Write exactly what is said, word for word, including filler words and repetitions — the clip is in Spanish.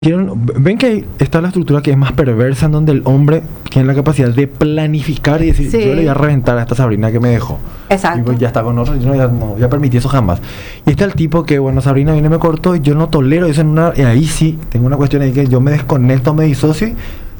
Quieren- ven que ahí está la estructura que es más perversa, en donde el hombre tiene la capacidad de planificar y decir, Sí. yo le voy a reventar a esta Sabrina que me dejó. Exacto. Y pues ya está con otro, yo no, ya no voy a permitir eso jamás. Y está el tipo que, bueno, Sabrina viene y me cortó y yo no tolero eso en una... Y ahí sí, tengo una cuestión ahí que yo me desconecto, me disocio